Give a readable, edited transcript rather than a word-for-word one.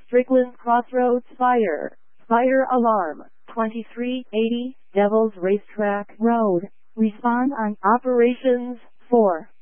Strickland Crossroads Fire. Fire alarm. 2380 Devil's Racetrack Road. Respond on Operations 4.